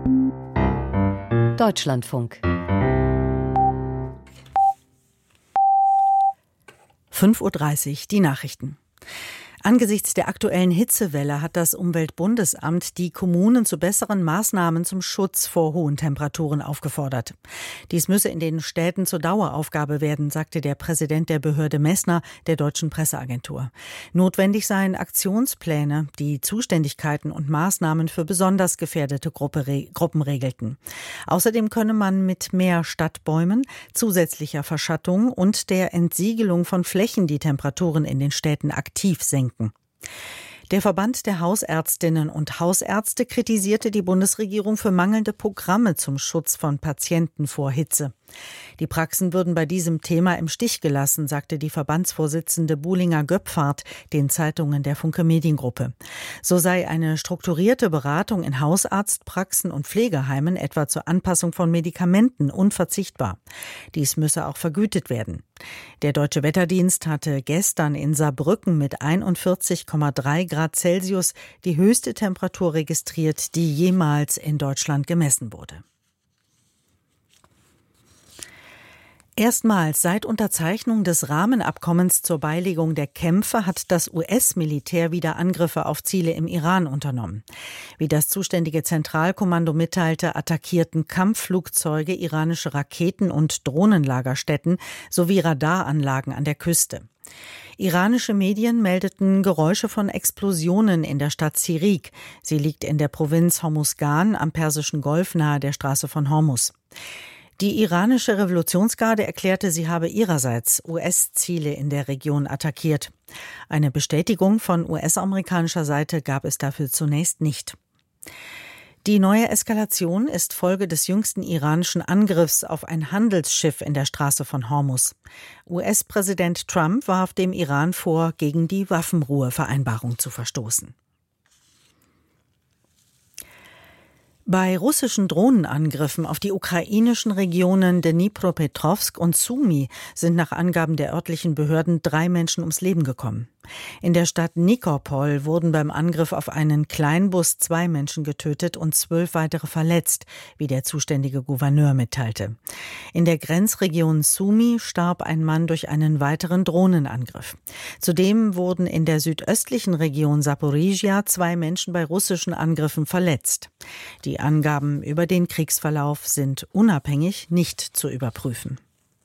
Deutschlandfunk. 5:30 Uhr, die Nachrichten. Angesichts der aktuellen Hitzewelle hat das Umweltbundesamt die Kommunen zu besseren Maßnahmen zum Schutz vor hohen Temperaturen aufgefordert. Dies müsse in den Städten zur Daueraufgabe werden, sagte der Präsident der Behörde Messner der Deutschen Presseagentur. Notwendig seien Aktionspläne, die Zuständigkeiten und Maßnahmen für besonders gefährdete Gruppen regelten. Außerdem könne man mit mehr Stadtbäumen, zusätzlicher Verschattung und der Entsiegelung von Flächen die Temperaturen in den Städten aktiv senken. Der Verband der Hausärztinnen und Hausärzte kritisierte die Bundesregierung für mangelnde Programme zum Schutz von Patienten vor Hitze. Die Praxen würden bei diesem Thema im Stich gelassen, sagte die Verbandsvorsitzende Buhlinger-Göpfart den Zeitungen der Funke Mediengruppe. So sei eine strukturierte Beratung in Hausarztpraxen und Pflegeheimen, etwa zur Anpassung von Medikamenten, unverzichtbar. Dies müsse auch vergütet werden. Der Deutsche Wetterdienst hatte gestern in Saarbrücken mit 41,3 Grad Celsius die höchste Temperatur registriert, die jemals in Deutschland gemessen wurde. Erstmals seit Unterzeichnung des Rahmenabkommens zur Beilegung der Kämpfe hat das US-Militär wieder Angriffe auf Ziele im Iran unternommen. Wie das zuständige Zentralkommando mitteilte, attackierten Kampfflugzeuge iranische Raketen- und Drohnenlagerstätten sowie Radaranlagen an der Küste. Iranische Medien meldeten Geräusche von Explosionen in der Stadt Sirik. Sie liegt in der Provinz Hormuzgan am Persischen Golf nahe der Straße von Hormuz. Die iranische Revolutionsgarde erklärte, sie habe ihrerseits US-Ziele in der Region attackiert. Eine Bestätigung von US-amerikanischer Seite gab es dafür zunächst nicht. Die neue Eskalation ist Folge des jüngsten iranischen Angriffs auf ein Handelsschiff in der Straße von Hormuz. US-Präsident Trump warf dem Iran vor, gegen die Waffenruhevereinbarung zu verstoßen. Bei russischen Drohnenangriffen auf die ukrainischen Regionen Dnipropetrovsk und Sumy sind nach Angaben der örtlichen Behörden 3 Menschen ums Leben gekommen. In der Stadt Nikopol wurden beim Angriff auf einen Kleinbus 2 Menschen getötet und 12 weitere verletzt, wie der zuständige Gouverneur mitteilte. In der Grenzregion Sumy starb ein Mann durch einen weiteren Drohnenangriff. Zudem wurden in der südöstlichen Region Saporizhia 2 Menschen bei russischen Angriffen verletzt. Die Angaben über den Kriegsverlauf sind unabhängig nicht zu überprüfen.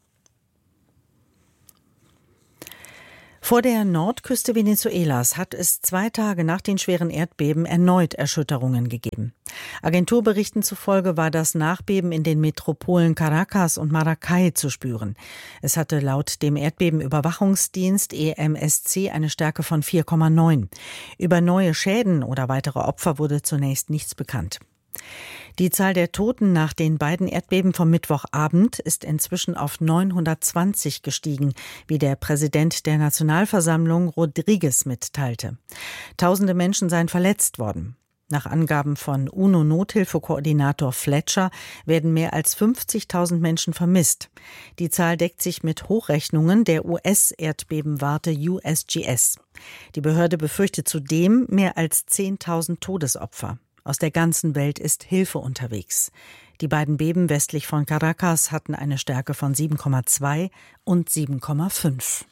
Vor der Nordküste Venezuelas hat es 2 Tage nach den schweren Erdbeben erneut Erschütterungen gegeben. Agenturberichten zufolge war das Nachbeben in den Metropolen Caracas und Maracay zu spüren. Es hatte laut dem Erdbebenüberwachungsdienst EMSC eine Stärke von 4,9. Über neue Schäden oder weitere Opfer wurde zunächst nichts bekannt. Die Zahl der Toten nach den beiden Erdbeben vom Mittwochabend ist inzwischen auf 920 gestiegen, wie der Präsident der Nationalversammlung Rodriguez mitteilte. Tausende Menschen seien verletzt worden. Nach Angaben von UNO-Nothilfekoordinator Fletcher werden mehr als 50.000 Menschen vermisst. Die Zahl deckt sich mit Hochrechnungen der US-Erdbebenwarte USGS. Die Behörde befürchtet zudem mehr als 10.000 Todesopfer. Aus der ganzen Welt ist Hilfe unterwegs. Die beiden Beben westlich von Caracas hatten eine Stärke von 7,2 und 7,5.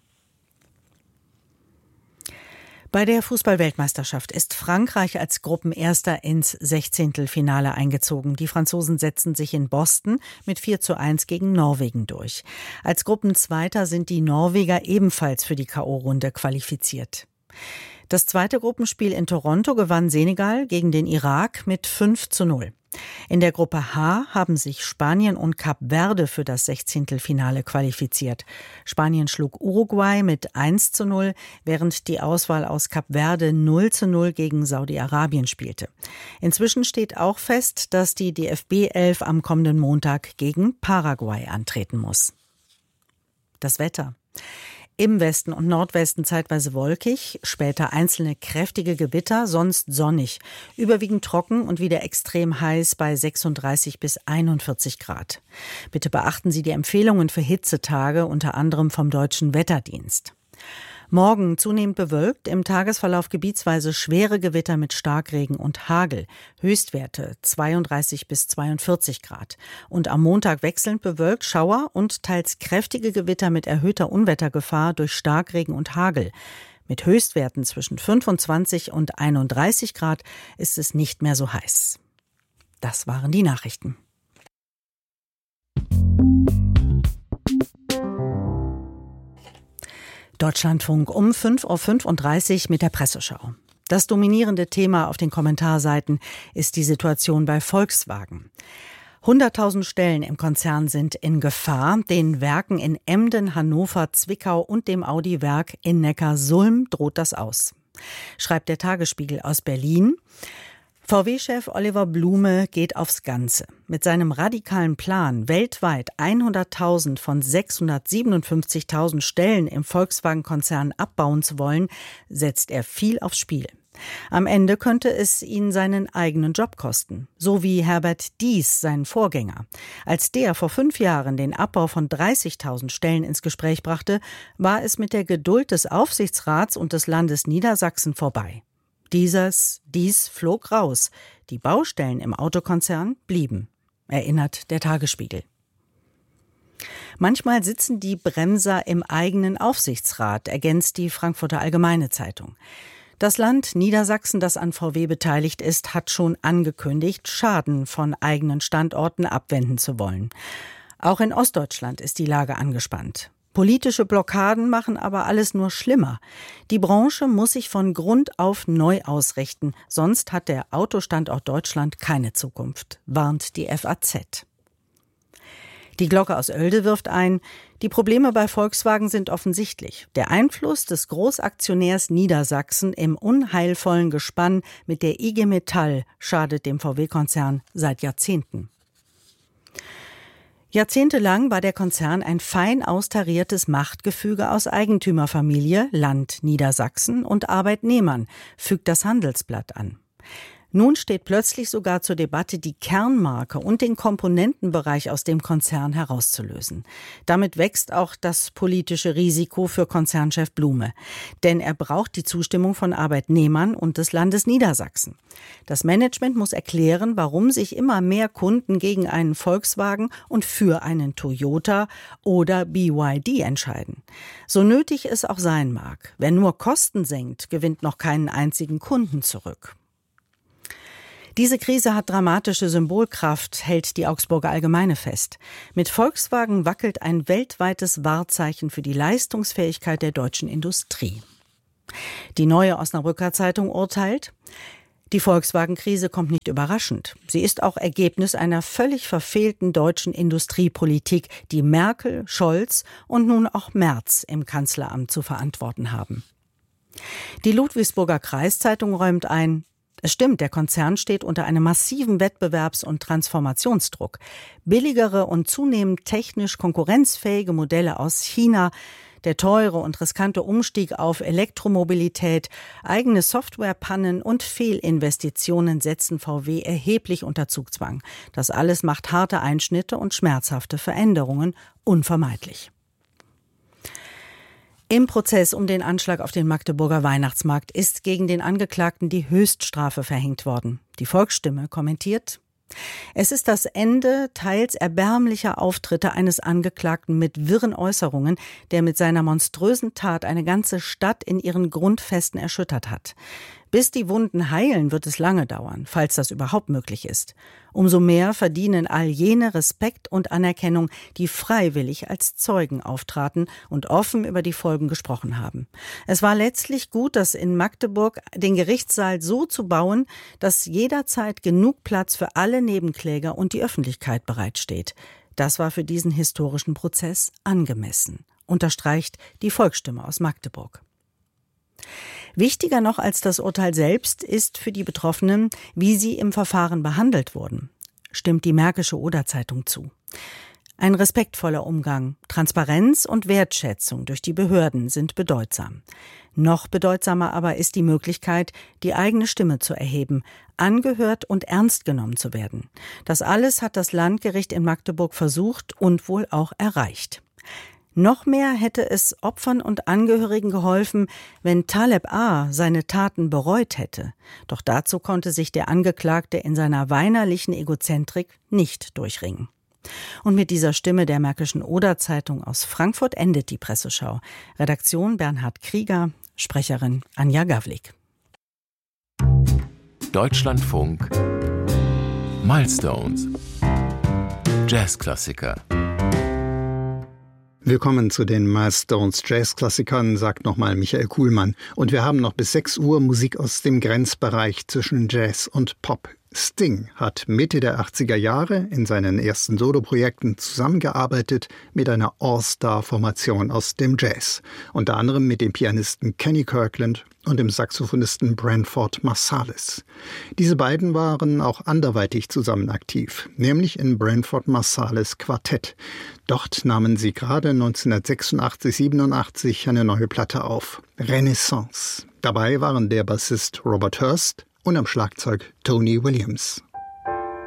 Bei der Fußball-Weltmeisterschaft ist Frankreich als Gruppenerster ins 16. Finale eingezogen. Die Franzosen setzten sich in Boston mit 4:1 gegen Norwegen durch. Als Gruppenzweiter sind die Norweger ebenfalls für die K.O.-Runde qualifiziert. Das zweite Gruppenspiel in Toronto gewann Senegal gegen den Irak mit 5:0. In der Gruppe H haben sich Spanien und Kap Verde für das 16. Finale qualifiziert. Spanien schlug Uruguay mit 1:0, während die Auswahl aus Kap Verde 0:0 gegen Saudi-Arabien spielte. Inzwischen steht auch fest, dass die DFB-11 am kommenden Montag gegen Paraguay antreten muss. Das Wetter. Im Westen und Nordwesten zeitweise wolkig, später einzelne kräftige Gewitter, sonst sonnig. Überwiegend trocken und wieder extrem heiß bei 36 bis 41 Grad. Bitte beachten Sie die Empfehlungen für Hitzetage, unter anderem vom Deutschen Wetterdienst. Morgen zunehmend bewölkt, im Tagesverlauf gebietsweise schwere Gewitter mit Starkregen und Hagel. Höchstwerte 32 bis 42 Grad. Und am Montag wechselnd bewölkt, Schauer und teils kräftige Gewitter mit erhöhter Unwettergefahr durch Starkregen und Hagel. Mit Höchstwerten zwischen 25 und 31 Grad ist es nicht mehr so heiß. Das waren die Nachrichten. Deutschlandfunk um 5:35 Uhr mit der Presseschau. Das dominierende Thema auf den Kommentarseiten ist die Situation bei Volkswagen. 100.000 Stellen im Konzern sind in Gefahr. Den Werken in Emden, Hannover, Zwickau und dem Audi-Werk in Neckarsulm droht das aus, schreibt der Tagesspiegel aus Berlin. VW-Chef Oliver Blume geht aufs Ganze. Mit seinem radikalen Plan, weltweit 100.000 von 657.000 Stellen im Volkswagen-Konzern abbauen zu wollen, setzt er viel aufs Spiel. Am Ende könnte es ihn seinen eigenen Job kosten. So wie Herbert Diess, seinen Vorgänger. Als der vor 5 Jahren den Abbau von 30.000 Stellen ins Gespräch brachte, war es mit der Geduld des Aufsichtsrats und des Landes Niedersachsen vorbei. Dies flog raus. Die Baustellen im Autokonzern blieben, erinnert der Tagesspiegel. Manchmal sitzen die Bremser im eigenen Aufsichtsrat, ergänzt die Frankfurter Allgemeine Zeitung. Das Land Niedersachsen, das an VW beteiligt ist, hat schon angekündigt, Schaden von eigenen Standorten abwenden zu wollen. Auch in Ostdeutschland ist die Lage angespannt. Politische Blockaden machen aber alles nur schlimmer. Die Branche muss sich von Grund auf neu ausrichten, sonst hat der Autostandort Deutschland keine Zukunft, warnt die FAZ. Die Glocke aus Oelde wirft ein, die Probleme bei Volkswagen sind offensichtlich. Der Einfluss des Großaktionärs Niedersachsen im unheilvollen Gespann mit der IG Metall schadet dem VW-Konzern seit Jahrzehnten. Jahrzehntelang war der Konzern ein fein austariertes Machtgefüge aus Eigentümerfamilie, Land Niedersachsen und Arbeitnehmern, fügt das Handelsblatt an. Nun steht plötzlich sogar zur Debatte, die Kernmarke und den Komponentenbereich aus dem Konzern herauszulösen. Damit wächst auch das politische Risiko für Konzernchef Blume. Denn er braucht die Zustimmung von Arbeitnehmern und des Landes Niedersachsen. Das Management muss erklären, warum sich immer mehr Kunden gegen einen Volkswagen und für einen Toyota oder BYD entscheiden. So nötig es auch sein mag. Wer nur Kosten senkt, gewinnt noch keinen einzigen Kunden zurück. Diese Krise hat dramatische Symbolkraft, hält die Augsburger Allgemeine fest. Mit Volkswagen wackelt ein weltweites Wahrzeichen für die Leistungsfähigkeit der deutschen Industrie. Die Neue Osnabrücker Zeitung urteilt, die Volkswagen-Krise kommt nicht überraschend. Sie ist auch Ergebnis einer völlig verfehlten deutschen Industriepolitik, die Merkel, Scholz und nun auch Merz im Kanzleramt zu verantworten haben. Die Ludwigsburger Kreiszeitung räumt ein, es stimmt, der Konzern steht unter einem massiven Wettbewerbs- und Transformationsdruck. Billigere und zunehmend technisch konkurrenzfähige Modelle aus China, der teure und riskante Umstieg auf Elektromobilität, eigene Softwarepannen und Fehlinvestitionen setzen VW erheblich unter Zugzwang. Das alles macht harte Einschnitte und schmerzhafte Veränderungen unvermeidlich. Im Prozess um den Anschlag auf den Magdeburger Weihnachtsmarkt ist gegen den Angeklagten die Höchststrafe verhängt worden. Die Volksstimme kommentiert: Es ist das Ende teils erbärmlicher Auftritte eines Angeklagten mit wirren Äußerungen, der mit seiner monströsen Tat eine ganze Stadt in ihren Grundfesten erschüttert hat. Bis die Wunden heilen, wird es lange dauern, falls das überhaupt möglich ist. Umso mehr verdienen all jene Respekt und Anerkennung, die freiwillig als Zeugen auftraten und offen über die Folgen gesprochen haben. Es war letztlich gut, das in Magdeburg den Gerichtssaal so zu bauen, dass jederzeit genug Platz für alle Nebenkläger und die Öffentlichkeit bereitsteht. Das war für diesen historischen Prozess angemessen, unterstreicht die Volksstimme aus Magdeburg. Wichtiger noch als das Urteil selbst ist für die Betroffenen, wie sie im Verfahren behandelt wurden, stimmt die Märkische Oder-Zeitung zu. Ein respektvoller Umgang, Transparenz und Wertschätzung durch die Behörden sind bedeutsam. Noch bedeutsamer aber ist die Möglichkeit, die eigene Stimme zu erheben, angehört und ernst genommen zu werden. Das alles hat das Landgericht in Magdeburg versucht und wohl auch erreicht. Noch mehr hätte es Opfern und Angehörigen geholfen, wenn Taleb A. seine Taten bereut hätte. Doch dazu konnte sich der Angeklagte in seiner weinerlichen Egozentrik nicht durchringen. Und mit dieser Stimme der Märkischen Oder-Zeitung aus Frankfurt endet die Presseschau. Redaktion Bernhard Krieger, Sprecherin Anja Gawlik. Deutschlandfunk Milestones. Jazzklassiker. Willkommen zu den Milestones Jazzklassikern, sagt nochmal Michael Kuhlmann. Und wir haben noch bis 6 Uhr Musik aus dem Grenzbereich zwischen Jazz und Pop. Sting hat Mitte der 80er Jahre in seinen ersten Soloprojekten zusammengearbeitet mit einer All-Star-Formation aus dem Jazz. Unter anderem mit dem Pianisten Kenny Kirkland und dem Saxophonisten Branford Marsalis. Diese beiden waren auch anderweitig zusammen aktiv, nämlich in Branford Marsalis Quartett. Dort nahmen sie gerade 1986/87 eine neue Platte auf, Renaissance. Dabei waren der Bassist Robert Hurst und am Schlagzeug Tony Williams.